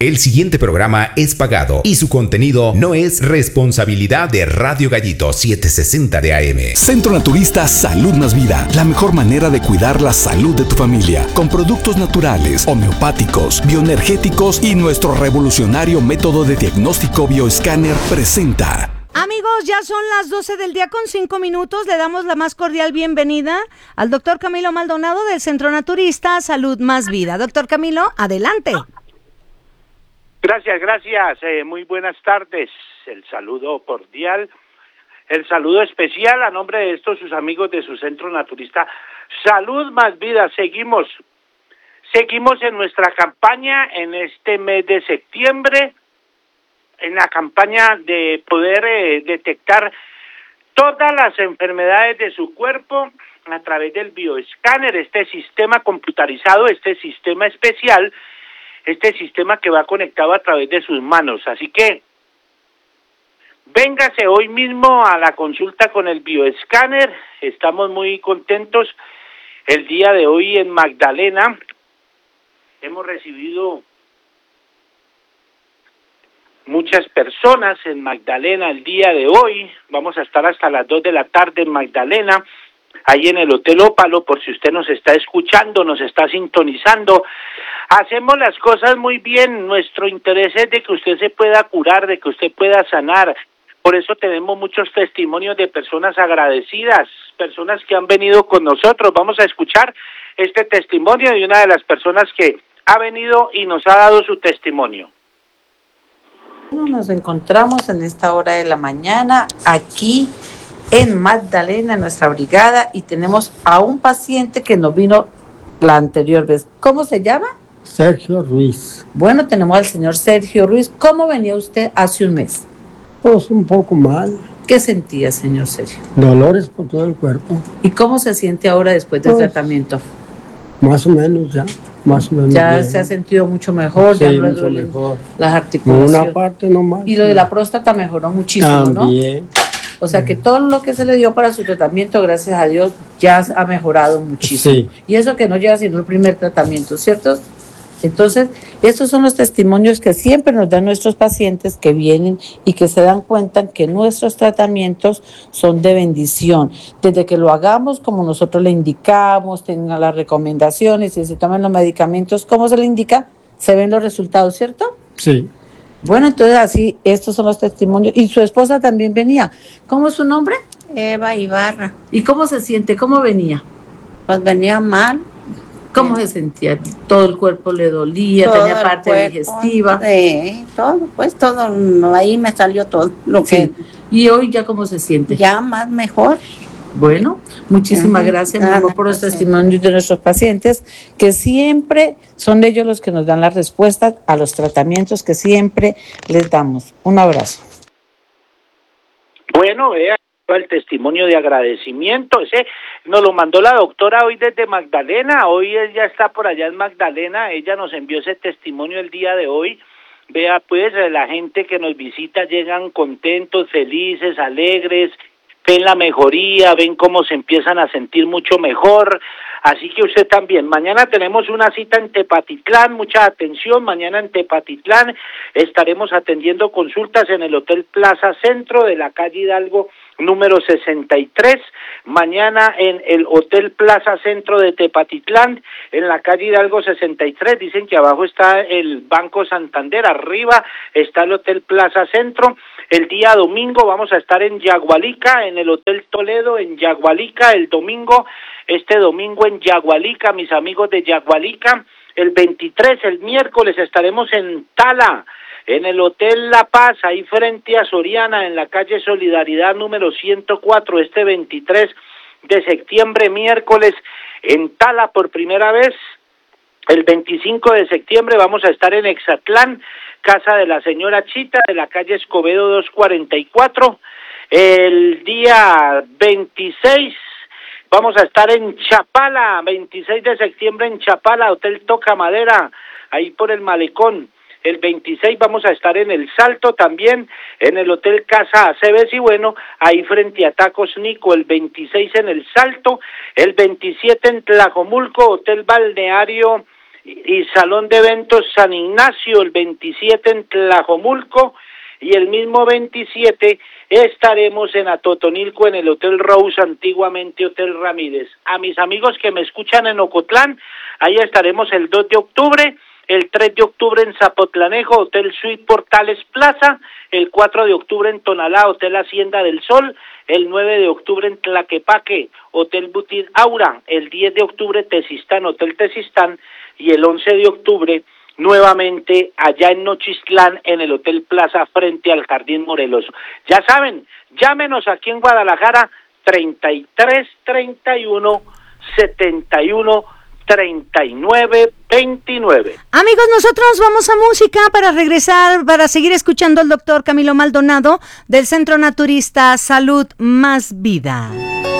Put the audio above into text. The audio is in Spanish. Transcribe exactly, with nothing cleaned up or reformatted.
El siguiente programa es pagado y su contenido no es responsabilidad de Radio Gallito setecientos sesenta de A M. Centro Naturista Salud Más Vida, la mejor manera de cuidar la salud de tu familia, con productos naturales, homeopáticos, bioenergéticos y nuestro revolucionario método de diagnóstico bioescáner presenta. Amigos, ya son las doce del día con cinco minutos. Le damos la más cordial bienvenida al doctor Camilo Maldonado del Centro Naturista Salud Más Vida. Doctor Camilo, adelante. Gracias, gracias. Eh, muy buenas tardes. El saludo cordial, el saludo especial a nombre de estos sus amigos de su Centro Naturista Salud Más Vida. Seguimos, seguimos en nuestra campaña en este mes de septiembre, en la campaña de poder eh, detectar todas las enfermedades de su cuerpo a través del bioescáner, este sistema computarizado, este sistema especial, este sistema que va conectado a través de sus manos. Así que véngase hoy mismo a la consulta con el bioescáner. Estamos muy contentos. El día de hoy en Magdalena hemos recibido muchas personas en Magdalena el día de hoy. Vamos a estar hasta las dos de la tarde en Magdalena, ahí en el Hotel Ópalo, por si usted nos está escuchando, nos está sintonizando. Hacemos las cosas muy bien. Nuestro interés es de que usted se pueda curar, de que usted pueda sanar. Por eso tenemos muchos testimonios de personas agradecidas, personas que han venido con nosotros. Vamos a escuchar este testimonio de una de las personas que ha venido y nos ha dado su testimonio. Nos encontramos en esta hora de la mañana aquí en Magdalena, en nuestra brigada, y tenemos a un paciente que nos vino la anterior vez. ¿Cómo se llama? Sergio Ruiz. Bueno, tenemos al señor Sergio Ruiz. ¿Cómo venía usted hace un mes? Pues un poco mal. ¿Qué sentía, señor Sergio? Dolores por todo el cuerpo. ¿Y cómo se siente ahora después del pues, tratamiento? Más o menos ya. Más o menos ya bien. Se ha sentido mucho mejor, sí, ya no le mucho duelen mejor. las articulaciones. Una parte nomás. Y lo de la próstata mejoró muchísimo, también, ¿no? O sea que todo lo que se le dio para su tratamiento, gracias a Dios, ya ha mejorado muchísimo. Sí. Y eso que no llega sino el primer tratamiento, ¿cierto? Entonces, estos son los testimonios que siempre nos dan nuestros pacientes que vienen y que se dan cuenta que nuestros tratamientos son de bendición. Desde que lo hagamos como nosotros le indicamos, tengan las recomendaciones y se tomen los medicamentos como se le indica, se ven los resultados, ¿cierto? Sí. Bueno, entonces así, estos son los testimonios. Y su esposa también venía. ¿Cómo es su nombre? Eva Ibarra. ¿Y cómo se siente? ¿Cómo venía? Pues venía mal. ¿Cómo se sentía? ¿Todo el cuerpo le dolía? Todo ¿Tenía parte cuerpo, digestiva? Sí, todo, pues todo, ahí me salió todo lo sí. que... ¿Y hoy ya cómo se siente? Ya más mejor. Bueno, muchísimas uh-huh. gracias, mi amor, por los testimonios de nuestros pacientes, que siempre son ellos los que nos dan las respuestas a los tratamientos que siempre les damos. Un abrazo. Bueno, vea el testimonio de agradecimiento, ese nos lo mandó la doctora hoy desde Magdalena. Hoy ella está por allá en Magdalena, ella nos envió ese testimonio el día de hoy. Vea, pues, la gente que nos visita llegan contentos, felices, alegres, ven la mejoría, ven cómo se empiezan a sentir mucho mejor. Así que usted también. Mañana tenemos una cita en Tepatitlán, mucha atención. Mañana en Tepatitlán estaremos atendiendo consultas en el Hotel Plaza Centro de la calle Hidalgo número sesenta y tres. Mañana en el Hotel Plaza Centro de Tepatitlán, en la calle Hidalgo sesenta y tres. Dicen que abajo está el Banco Santander, arriba está el Hotel Plaza Centro. El día domingo vamos a estar en Yagualica, en el Hotel Toledo, en Yagualica, el domingo, este domingo en Yagualica, mis amigos de Yagualica. El veintitrés, el miércoles, estaremos en Tala, en el Hotel La Paz, ahí frente a Soriana, en la calle Solidaridad número ciento cuatro, este veintitrés de septiembre, miércoles, en Tala por primera vez. El veinticinco de septiembre vamos a estar en Exatlán, casa de la señora Chita, de la calle Escobedo doscientos cuarenta y cuatro. El día veintiséis vamos a estar en Chapala, veintiséis de septiembre en Chapala, Hotel Toca Madera, ahí por el Malecón. El veintiséis vamos a estar en El Salto también, en el Hotel Casa Aceves y bueno, ahí frente a Tacos Nico, el veintiséis en El Salto, el veintisiete en Tlajomulco, Hotel Balneario y Salón de Eventos San Ignacio el veintisiete en Tlajomulco, y el mismo veintisiete estaremos en Atotonilco en el Hotel Rose, antiguamente Hotel Ramírez. A mis amigos que me escuchan en Ocotlán, ahí estaremos el dos de octubre, el tres de octubre en Zapotlanejo, Hotel Suite Portales Plaza, el cuatro de octubre en Tonalá, Hotel Hacienda del Sol, el nueve de octubre en Tlaquepaque, Hotel Butit Aura, el diez de octubre Tezistán, Hotel Tezistán, y el once de octubre nuevamente allá en Nochistlán en el Hotel Plaza frente al Jardín Morelos. Ya saben, llámenos aquí en Guadalajara treinta y tres treinta y uno setenta y uno treinta y nueve veintinueve. Amigos, nosotros vamos a música para regresar, para seguir escuchando al doctor Camilo Maldonado del Centro Naturista Salud Más Vida.